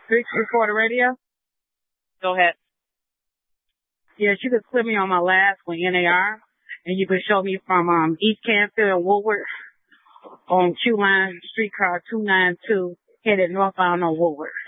Before the radio? Go ahead. Yes, you could clip me on my last one, NAR, and you could show me from East Canfield and Woodward on Q line streetcar 292 headed northbound on Woodward.